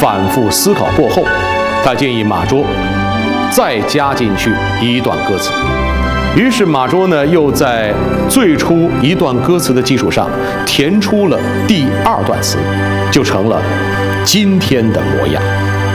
反复思考过后，他建议马卓再加进去一段歌词。于是马卓呢，又在最初一段歌词的基础上填出了第二段词，就成了今天的模样。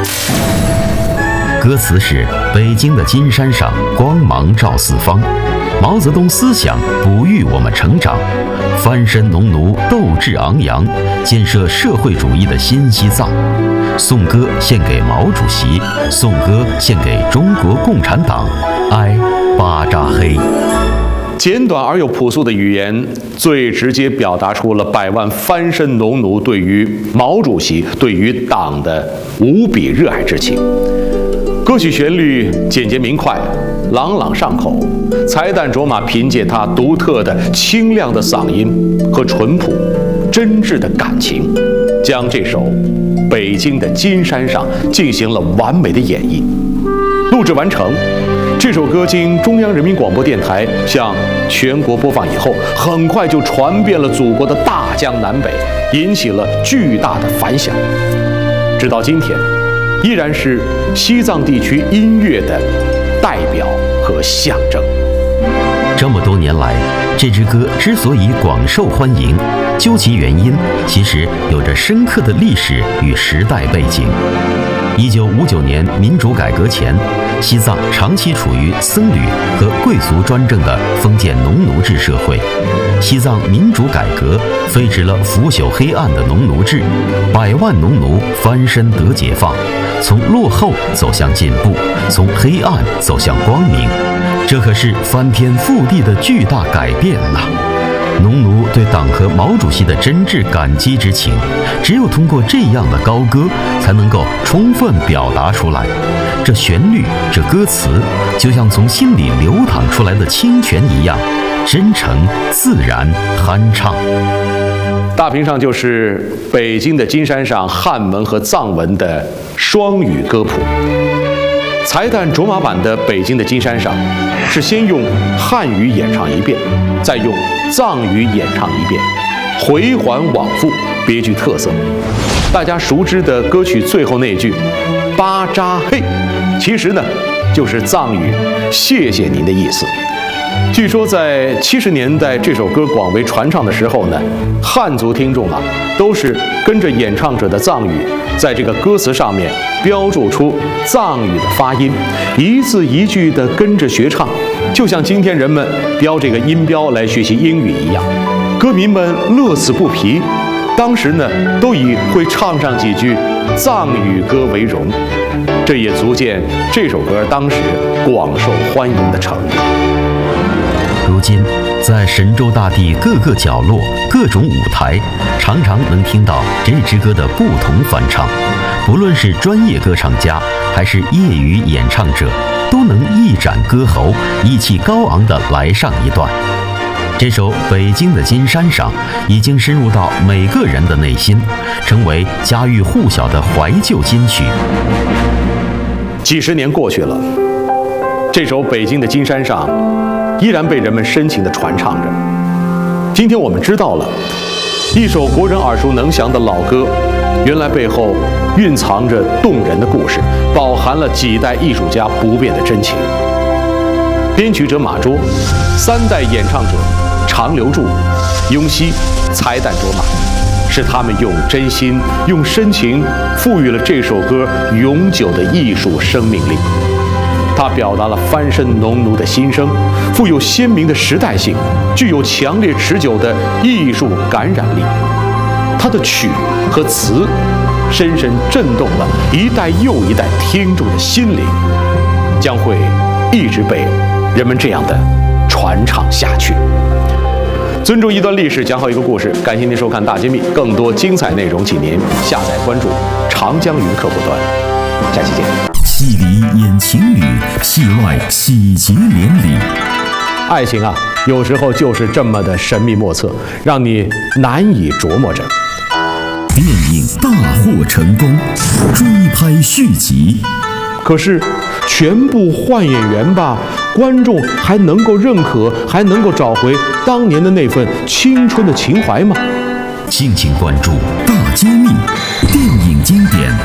歌词是北京的金山上光芒照四方，毛泽东思想哺育我们成长，翻身农奴斗志昂扬，建设社会主义的新西藏。颂歌献给毛主席，颂歌献给中国共产党，哀巴扎黑。 简短而又朴素的语言，最直接表达出了百万翻身农奴对于毛主席、对于党的无比热爱之情。歌曲旋律简洁明快，朗朗上口。才旦卓玛凭借他独特的清亮的嗓音和淳朴、真挚的感情，将这首《北京的金山上》进行了完美的演绎。录制完成，这首歌经中央人民广播电台向全国播放以后，很快就传遍了祖国的大江南北，引起了巨大的反响。直到今天，依然是西藏地区音乐的代表和象征。 这么多年来，这支歌之所以广受欢迎，究其原因，其实有着深刻的历史与时代背景。1959年民主改革前，西藏长期处于僧侣和贵族专政的封建农奴制社会。西藏民主改革废止了腐朽黑暗的农奴制，百万农奴翻身得解放，从落后走向进步，从黑暗走向光明，这可是翻天覆地的巨大改变呐！农奴对党和毛主席的真挚感激之情，只有通过这样的高歌，才能够充分表达出来。这旋律，这歌词，就像从心里流淌出来的清泉一样，真诚、自然、酣畅。 大屏上就是北京的金山上汉文和藏文的双语歌谱。才旦卓玛版的《北京的金山上》是先用汉语演唱一遍，再用藏语演唱一遍，回环往复，别具特色。大家熟知的歌曲最后那句“巴扎嘿”，其实呢就是藏语“谢谢您”的意思。据说在70年代这首歌广为传唱的时候呢，汉族听众都是跟着演唱者的藏语，在这个歌词上面标注出藏语的发音，一字一句的跟着学唱，就像今天人们标这个音标来学习英语一样。歌迷们乐此不疲，当时呢都以会唱上几句藏语歌为荣，这也足见这首歌当时广受欢迎的程度。 如今，在神州大地各个角落、各种舞台，常常能听到这支歌的不同翻唱。不论是专业歌唱家，还是业余演唱者，都能一展歌喉，意气高昂地来上一段。这首《北京的金山上》已经深入到每个人的内心，成为家喻户晓的怀旧金曲。 几十年过去了，这首《北京的金山上》依然被人们深情地传唱着。今天我们知道了，一首国人耳熟能详的老歌，原来背后蕴藏着动人的故事，饱含了几代艺术家不变的真情。编曲者马卓，3代演唱者长留住、雍熙、才旦卓玛，是他们用真心、用深情赋予了这首歌永久的艺术生命力。它表达了翻身农奴的心声，富有鲜明的时代性，具有强烈持久的艺术感染力。它的曲和词深深震动了一代又一代听众的心灵，将会一直被人们这样的传唱下去。尊重一段历史，讲好一个故事。感谢您收看《大揭秘》，更多精彩内容，请您下载关注长江云客户端。下期见。 戏里演情侣，戏外喜结连理。 爱情有时候就是这么的神秘莫测，让你难以琢磨着。 电影大获成功，追拍续集。 可是全部换演员吧，观众还能够认可，还能够找回当年的那份青春的情怀吗？ 敬请关注《大揭秘》，电影经典